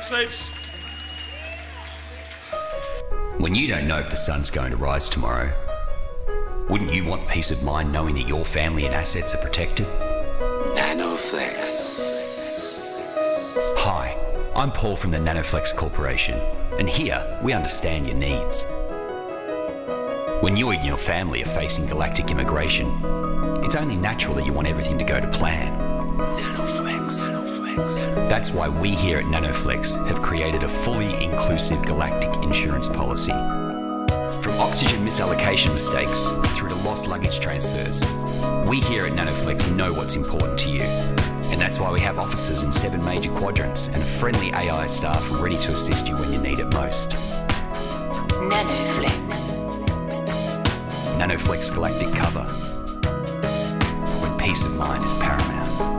Snipes. When you don't know if the sun's going to rise tomorrow, wouldn't you want peace of mind knowing that your family and assets are protected? Nanoflex. Hi, I'm Paul from the Nanoflex Corporation, and here we understand your needs. When you and your family are facing galactic immigration, it's only natural that you want everything to go to plan. Nanoflex. That's why we here at Nanoflex have created a fully inclusive galactic insurance policy. From oxygen misallocation mistakes through to lost luggage transfers, we here at Nanoflex know what's important to you. And that's why we have offices in 7 major quadrants and a friendly AI staff ready to assist you when you need it most. Nanoflex. Nanoflex Galactic Cover, when peace of mind is paramount.